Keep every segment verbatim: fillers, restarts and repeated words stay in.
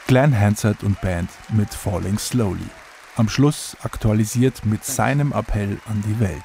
Glen Hansard und Band mit Falling Slowly. Am Schluss aktualisiert mit seinem Appell an die Welt.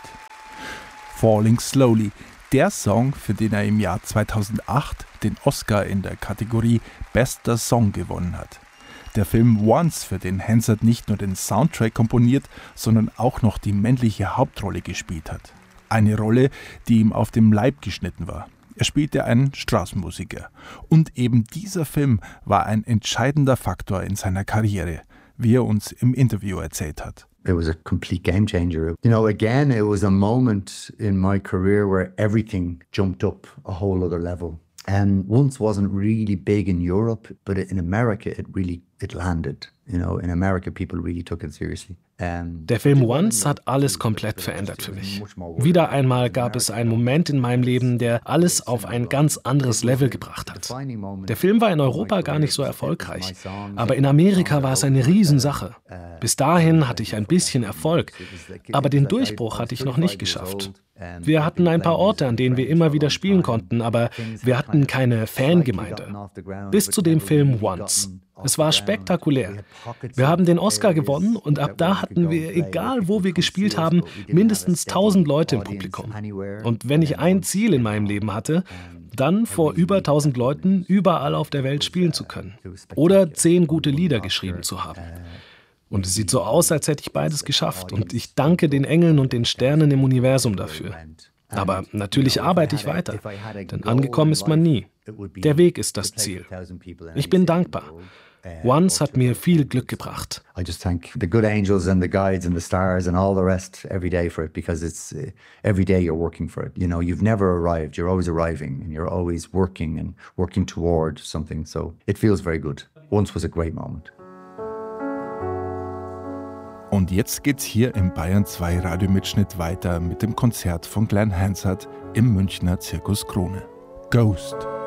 Falling Slowly, der Song, für den er im Jahr zweitausendacht den Oscar in der Kategorie Bester Song gewonnen hat. Der Film Once, für den Hansard nicht nur den Soundtrack komponiert, sondern auch noch die männliche Hauptrolle gespielt hat. Eine Rolle, die ihm auf dem Leib geschnitten war. Er spielte einen Straßenmusiker. Und eben dieser Film war ein entscheidender Faktor in seiner Karriere, wie er uns im Interview erzählt hat. It was a complete game changer. You know, again, it was a moment in my career where everything jumped up a whole other level. And Once wasn't really big in Europe, but in America it really it landed. You know, in America people really took it seriously. Der Film Once hat alles komplett verändert für mich. Wieder einmal gab es einen Moment in meinem Leben, der alles auf ein ganz anderes Level gebracht hat. Der Film war in Europa gar nicht so erfolgreich, aber in Amerika war es eine Riesensache. Bis dahin hatte ich ein bisschen Erfolg, aber den Durchbruch hatte ich noch nicht geschafft. Wir hatten ein paar Orte, an denen wir immer wieder spielen konnten, aber wir hatten keine Fangemeinde. Bis zu dem Film Once. Es war spektakulär. Wir haben den Oscar gewonnen und ab da hatten wir, egal wo wir gespielt haben, mindestens tausend Leute im Publikum. Und wenn ich ein Ziel in meinem Leben hatte, dann vor über tausend Leuten überall auf der Welt spielen zu können. Oder zehn gute Lieder geschrieben zu haben. Und es sieht so aus, als hätte ich beides geschafft. Und ich danke den Engeln und den Sternen im Universum dafür. Aber natürlich arbeite ich weiter, denn angekommen ist man nie. Der Weg ist das Ziel. Ich bin dankbar. Once hat mir viel Glück gebracht. I just thank the good angels and the guides and the stars and all the rest every day for it, because it's uh, every day you're working for it. You know, you've never arrived, you're always arriving and you're always working and working toward something. So it feels very good. Once was a great moment. Und jetzt geht's hier im Bayern zwei Radiomitschnitt weiter mit dem Konzert von Glen Hansard im Münchner Zirkus Krone. Ghost.